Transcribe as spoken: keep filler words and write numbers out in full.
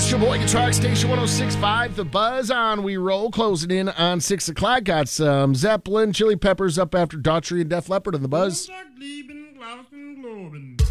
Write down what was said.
Sheboygan Track Station one oh six point five, The Buzz on We Roll, closing in on six o'clock. Got some Zeppelin, Chili Peppers up after Daughtry and Def Leppard on The Buzz.